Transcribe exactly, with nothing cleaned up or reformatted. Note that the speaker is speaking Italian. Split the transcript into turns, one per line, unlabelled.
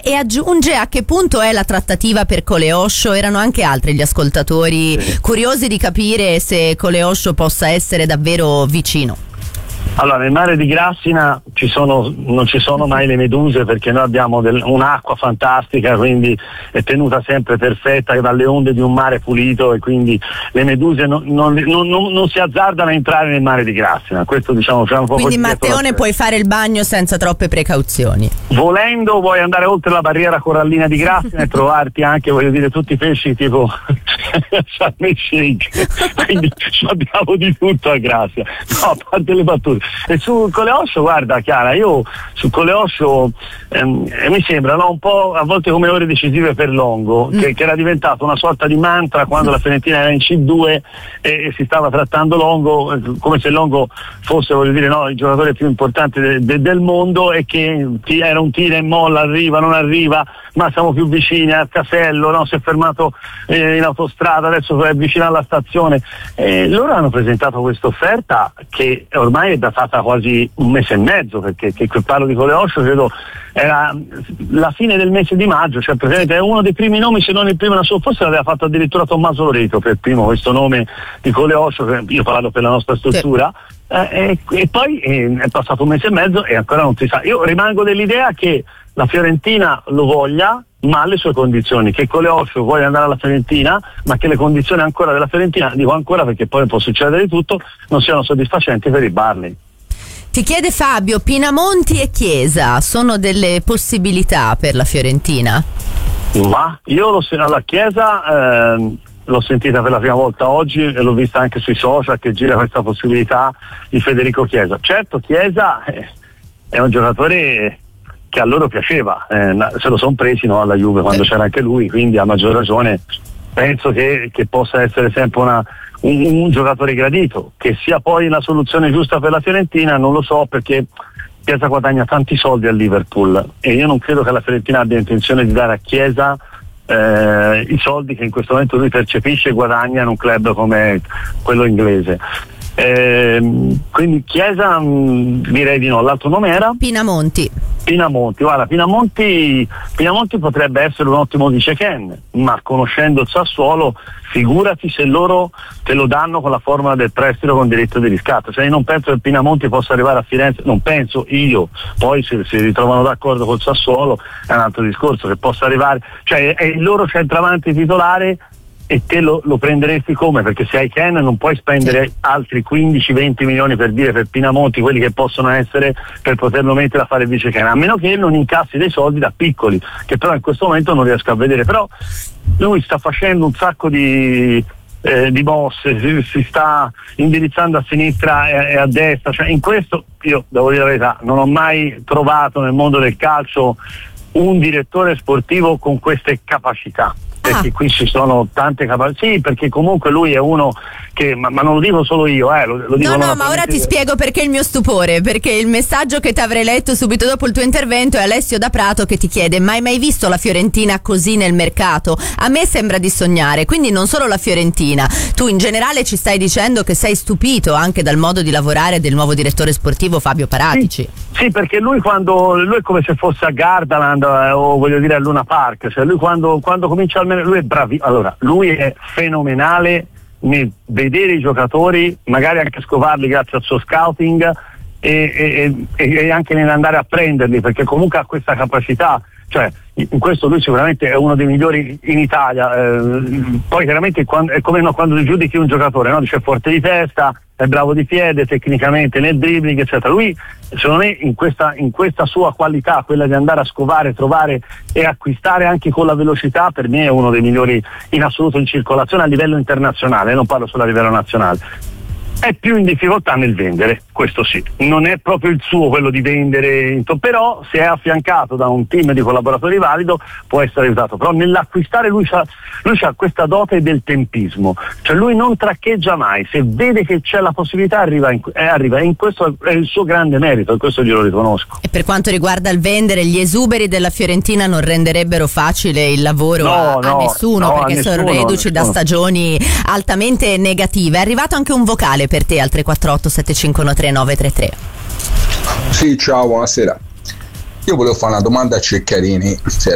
e aggiunge a che punto è la trattativa per Coleoscio. Erano anche altri gli ascoltatori sì. curiosi di capire se Coleoscio possa essere davvero vicino.
Allora, nel mare di Grassina ci sono, non ci sono mai le meduse, perché noi abbiamo del, un'acqua fantastica, quindi è tenuta sempre perfetta dalle onde di un mare pulito, e quindi le meduse non, non, non, non, non si azzardano a entrare nel mare di Grassina. Questo, diciamo, c'è un po'.
Quindi Matteone puoi fare il bagno senza troppe precauzioni.
Volendo vuoi andare oltre la barriera corallina di Grassina e trovarti anche, voglio dire, tutti i pesci tipo Sharm el Sheikh, quindi abbiamo di tutto a Grassina. No, a parte le battute. E su Coleoscio, guarda Chiara, io su Coleoscio ehm, mi sembrano un po' a volte come ore decisive per Longo, mm. che, che era diventato una sorta di mantra quando la Fiorentina era in C due e, e si stava trattando Longo eh, come se Longo fosse, voglio dire, no, il giocatore più importante de, de, del mondo, e che ti, era un tira e molla, arriva, non arriva, ma siamo più vicini al casello, no? Si è fermato eh, in autostrada, adesso è vicino alla stazione. E loro hanno presentato questa offerta che ormai è datata quasi un mese e mezzo, perché che parlo di Coleoscio credo era la fine del mese di maggio, cioè praticamente è uno dei primi nomi, se non il primo, forse l'aveva fatto addirittura Tommaso Loreto per primo questo nome di Coleoscio, io parlo per la nostra struttura. Sì. Eh, e, e poi eh, è passato un mese e mezzo e ancora non si sa. Io rimango dell'idea che la Fiorentina lo voglia, ma alle sue condizioni, che Coleoscio voglia andare alla Fiorentina, ma che le condizioni ancora della Fiorentina, dico ancora perché poi può succedere di tutto, non siano soddisfacenti per i Barley.
Ti chiede Fabio, Pinamonti e Chiesa sono delle possibilità per la Fiorentina?
Ma io lo so, alla Chiesa eh, l'ho sentita per la prima volta oggi e l'ho vista anche sui social che gira questa possibilità di Federico Chiesa. Certo, Chiesa eh, è un giocatore che a loro piaceva, eh, se lo sono presi, no, alla Juve quando c'era anche lui, quindi a maggior ragione penso che, che possa essere sempre una, un, un giocatore gradito. Che sia poi la soluzione giusta per la Fiorentina non lo so, perché Chiesa guadagna tanti soldi al Liverpool e io non credo che la Fiorentina abbia intenzione di dare a Chiesa eh, i soldi che in questo momento lui percepisce e guadagna in un club come quello inglese. Eh, quindi Chiesa mh, direi di no. L'altro nome era?
Pinamonti.
Pinamonti, guarda, Pinamonti, Pinamonti potrebbe essere un ottimo vice Ken, ma conoscendo il Sassuolo, figurati se loro te lo danno con la formula del prestito con diritto di riscatto. Cioè io non penso che Pinamonti possa arrivare a Firenze, non penso io, poi se si ritrovano d'accordo col Sassuolo è un altro discorso, che possa arrivare, cioè è il loro centravanti titolare e te lo, lo prenderesti come? Perché se hai Ken non puoi spendere altri quindici venti milioni per dire per Pinamonti, quelli che possono essere, per poterlo mettere a fare vice Ken, a meno che non incassi dei soldi da piccoli, che però in questo momento non riesco a vedere. Però lui sta facendo un sacco di eh, di mosse, si, si sta indirizzando a sinistra e, e a destra, cioè in questo io devo dire la verità, non ho mai trovato nel mondo del calcio un direttore sportivo con queste capacità. Perché ah. qui ci sono tante capacità, sì, perché comunque lui è uno che, ma, ma non lo dico solo io, eh, lo, lo dico
no no ma ora ti spiego perché il mio stupore, perché il messaggio che ti avrei letto subito dopo il tuo intervento è Alessio da Prato che ti chiede: ma hai mai visto la Fiorentina così nel mercato? A me sembra di sognare. Quindi non solo la Fiorentina, tu in generale ci stai dicendo che sei stupito anche dal modo di lavorare del nuovo direttore sportivo Fabio Paratici.
Sì, sì, perché lui quando lui è come se fosse a Gardaland eh, o voglio dire a Luna Park, cioè lui quando, quando comincia almeno, lui è bravi, allora lui è fenomenale nel vedere i giocatori, magari anche scovarli grazie al suo scouting e, e, e anche nell'andare a prenderli, perché comunque ha questa capacità, cioè in questo lui sicuramente è uno dei migliori in Italia. Eh, poi chiaramente quando, è come no, quando giudichi un giocatore, no? Dice forte di testa, è bravo di piede, tecnicamente nel dribbling eccetera. Lui secondo me in questa, in questa sua qualità, quella di andare a scovare, trovare e acquistare anche con la velocità, per me è uno dei migliori in assoluto in circolazione a livello internazionale, non parlo solo a livello nazionale. È più in difficoltà nel vendere, questo sì, non è proprio il suo quello di vendere, però se è affiancato da un team di collaboratori valido può essere aiutato, però nell'acquistare lui ha lui c'ha questa dote del tempismo, cioè lui non traccheggia mai, se vede che c'è la possibilità arriva, in, eh, arriva. E in questo è il suo grande merito e questo glielo riconosco.
E per quanto riguarda il vendere, gli esuberi della Fiorentina non renderebbe facile il lavoro
no,
a,
no,
a nessuno,
no,
perché
a nessuno,
sono reduci da stagioni altamente negative. È arrivato anche un vocale per te al tre quattro otto sette cinque uno tre nove tre tre.
Sì, ciao, buonasera. Io volevo fare una domanda a Ceccarini, se